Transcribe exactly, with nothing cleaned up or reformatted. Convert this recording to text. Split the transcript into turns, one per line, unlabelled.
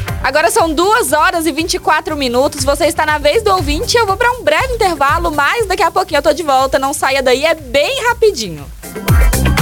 Agora são duas horas e vinte e quatro minutos. Você está na vez do ouvinte. Eu vou para um breve intervalo, mas daqui a pouquinho eu tô de volta. Não saia daí, é bem rapidinho.